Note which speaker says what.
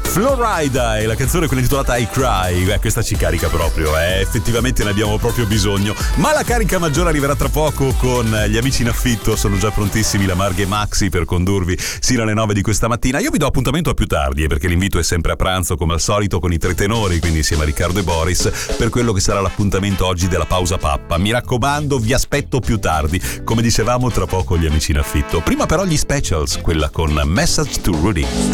Speaker 1: Florida e la canzone quella intitolata I Cry. Questa ci carica proprio, effettivamente ne abbiamo proprio bisogno. Ma la carica maggiore arriverà tra poco con gli amici in affitto. Sono già prontissimi la Marghe e Maxi per condurvi sino alle 9 di questa mattina. Io vi do appuntamento a più tardi, perché l'invito è sempre a pranzo come al solito con i tre tenori, quindi insieme a Riccardo e Boris, per quello che sarà l'appuntamento oggi della pausa pappa. Mi raccomando, vi aspetto più tardi. Come dicevamo, tra poco gli amici in affitto. Prima però gli specials, quella con Message to Rudy.